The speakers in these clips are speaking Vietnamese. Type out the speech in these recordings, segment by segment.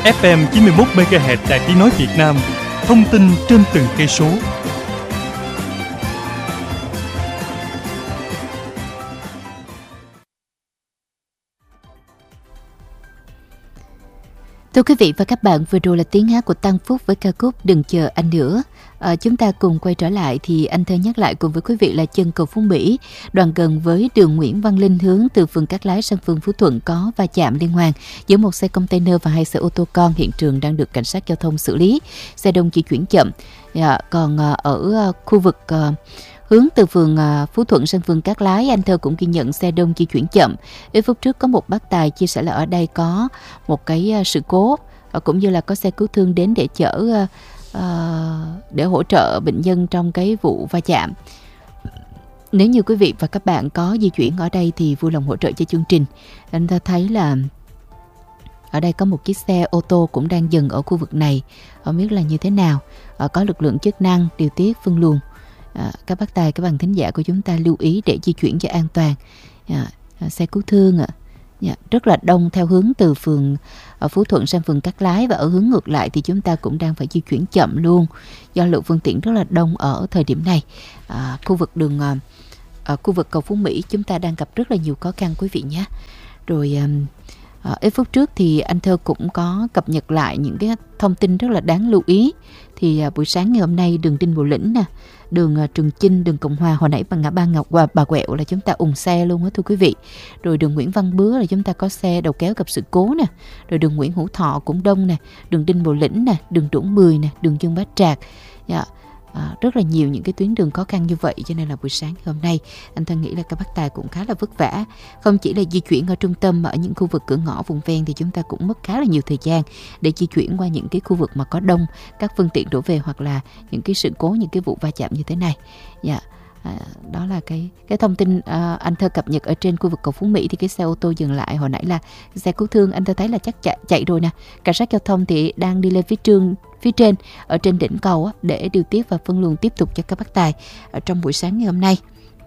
FM 91 MHz Đài Tiếng nói Việt Nam. Thông tin trên từng cây số. Thưa quý vị và các bạn, vừa rồi là tiếng hát của Tăng Phúc với ca khúc Đừng Chờ Anh Nữa. Chúng ta cùng quay trở lại thì anh Thơ nhắc lại cùng với quý vị là chân cầu Phú Mỹ, đoạn gần với đường Nguyễn Văn Linh hướng từ phường Cát Lái sang phường Phú Thuận có va chạm liên hoàn giữa một xe container và hai xe ô tô con. Hiện trường đang được cảnh sát giao thông xử lý. Xe đông di chuyển chậm. Còn ở khu vực hướng từ phường Phú Thuận sang phường Cát Lái, anh Thơ cũng ghi nhận xe đông di chuyển chậm. Ít phút trước có một bác tài chia sẻ là ở đây có một cái sự cố, cũng như là có xe cứu thương đến để chở để hỗ trợ bệnh nhân trong cái vụ va chạm. Nếu như quý vị và các bạn có di chuyển ở đây thì vui lòng hỗ trợ cho chương trình. Anh ta thấy là ở đây có một chiếc xe ô tô cũng đang dừng ở khu vực này, không biết là như thế nào. Có lực lượng chức năng điều tiết phân luồng. Các bác tài, các bạn thính giả của chúng ta lưu ý để di chuyển cho an toàn. Xe cứu thương rất là đông theo hướng từ phường Phú Thuận sang phường Cát Lái, và ở hướng ngược lại thì chúng ta cũng đang phải di chuyển chậm luôn do lượng phương tiện rất là đông ở thời điểm này. Khu vực đường khu vực cầu Phú Mỹ chúng ta đang gặp rất là nhiều khó khăn quý vị nhé. Rồi ít phút trước thì anh Thơ cũng có cập nhật lại những cái thông tin rất là đáng lưu ý. Thì buổi sáng ngày hôm nay đường Đinh Bộ Lĩnh nè, đường Trường Chinh, đường Cộng Hòa, hồi nãy bằng ngã ba Ngọc và Bà Quẹo là chúng ta ùn xe luôn á thưa quý vị. Rồi đường Nguyễn Văn Bứa là chúng ta có xe đầu kéo gặp sự cố nè. Rồi đường Nguyễn Hữu Thọ cũng đông nè, đường Đinh Bộ Lĩnh nè, đường Đỗ Mười nè, đường Dương Bá Trạc. Rất là nhiều những cái tuyến đường khó khăn như vậy, cho nên là buổi sáng hôm nay anh Thân nghĩ là các bác tài cũng khá là vất vả. Không chỉ là di chuyển ở trung tâm mà ở những khu vực cửa ngõ vùng ven thì chúng ta cũng mất khá là nhiều thời gian để di chuyển qua những cái khu vực mà có đông các phương tiện đổ về, hoặc là những cái sự cố, những cái vụ va chạm như thế này. Đó là cái thông tin anh Thơ cập nhật ở trên khu vực cầu Phú Mỹ. Thì cái xe ô tô dừng lại hồi nãy là xe cứu thương, anh Thơ thấy là chắc chạy rồi nè. Cảnh sát giao thông thì đang đi lên phía trên ở trên đỉnh cầu để điều tiết và phân luồng tiếp tục cho các bác tài ở trong buổi sáng ngày hôm nay.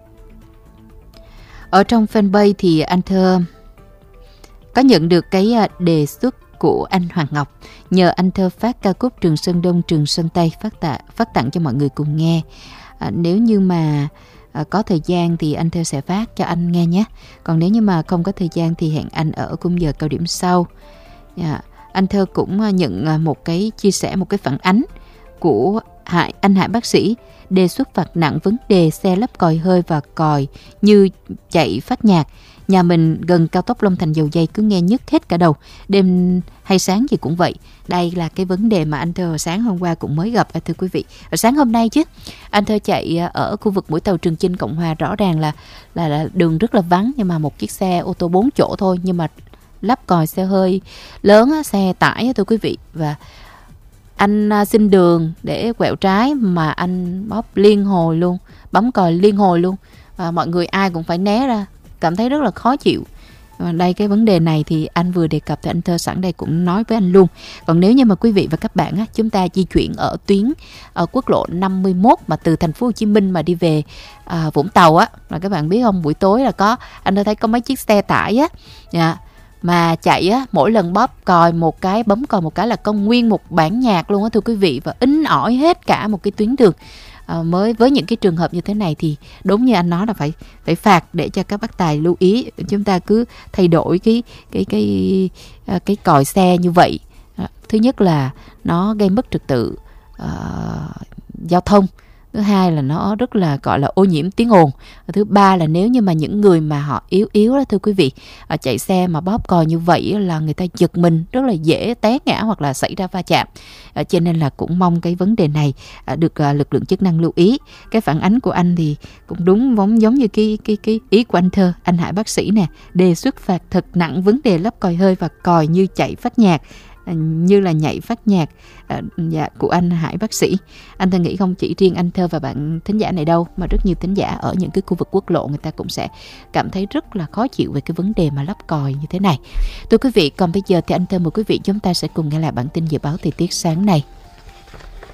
Ở trong fanpage thì anh Thơ có nhận được cái đề xuất của anh Hoàng Ngọc, nhờ anh Thơ phát ca khúc Trường Sơn Đông Trường Sơn Tây phát tặng cho mọi người cùng nghe. Nếu như mà có thời gian thì anh Thơ sẽ phát cho anh nghe nhé. Còn nếu như mà không có thời gian thì hẹn anh ở khung giờ cao điểm sau. Anh Thơ cũng nhận một cái chia sẻ, một cái phản ánh của anh Hải bác sĩ đề xuất phạt nặng vấn đề xe lắp còi hơi và còi như chạy phát nhạc. Nhà mình gần cao tốc Long Thành Dầu Giây cứ nghe nhức hết cả đầu, đêm hay sáng gì cũng vậy. Đây là cái vấn đề mà anh Thơ sáng hôm qua cũng mới gặp, thưa quý vị. Ở sáng hôm nay chứ, anh Thơ chạy ở khu vực mũi tàu Trường Chinh Cộng Hòa, rõ ràng là đường rất là vắng, nhưng mà một chiếc xe ô tô 4 chỗ thôi, nhưng mà lắp còi xe hơi lớn, xe tải thưa quý vị. Và anh xin đường để quẹo trái mà anh bóp liên hồi luôn, bấm còi liên hồi luôn. Mọi người ai cũng phải né ra, cảm thấy rất là khó chịu. Đây, cái vấn đề này thì anh vừa đề cập thì anh Thơ sẵn đây cũng nói với anh luôn. Còn nếu như mà quý vị và các bạn chúng ta di chuyển ở tuyến quốc lộ 51 mà từ thành phố Hồ Chí Minh mà đi về Vũng Tàu là các bạn biết không, buổi tối là có, anh Thơ thấy có mấy chiếc xe tải mà chạy mỗi lần bóp còi một cái, bấm còi một cái là có nguyên một bản nhạc luôn thưa quý vị, và ính ỏi hết cả một cái tuyến đường. Mới với những cái trường hợp như thế này thì đúng như anh nói là phải phạt để cho các bác tài lưu ý. Chúng ta cứ thay đổi cái còi xe như vậy. Thứ nhất là nó gây mất trật tự giao thông. Thứ hai là nó rất là gọi là ô nhiễm tiếng ồn. Thứ ba là nếu như mà những người mà họ yếu đó thưa quý vị, chạy xe mà bóp còi như vậy là người ta giật mình, rất là dễ té ngã hoặc là xảy ra va chạm. Cho nên là cũng mong cái vấn đề này được lực lượng chức năng lưu ý. Cái phản ánh của anh thì cũng đúng giống như cái ý của anh Thơ, anh Hải bác sĩ nè, đề xuất phạt thật nặng vấn đề lắp còi hơi và còi như chạy phát nhạc, như là nhảy phát nhạc của anh Hải bác sĩ. Anh Thơ nghĩ không chỉ riêng anh Thơ và bạn thính giả này đâu, mà rất nhiều thính giả ở những cái khu vực quốc lộ người ta cũng sẽ cảm thấy rất là khó chịu về cái vấn đề mà lắp còi như thế này. Thưa quý vị, còn bây giờ thì anh Thơ mời quý vị chúng ta sẽ cùng nghe lại bản tin dự báo thời tiết sáng nay.